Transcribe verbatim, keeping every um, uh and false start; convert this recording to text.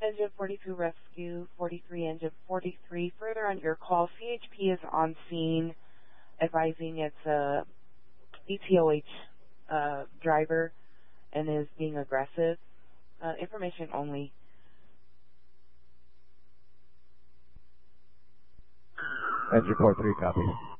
Engine forty-two Rescue, forty-three Engine forty-three. Further on your call, C H P is on scene advising it's a E T O H uh, driver and is being aggressive. Uh, information only. Engine four three, copy.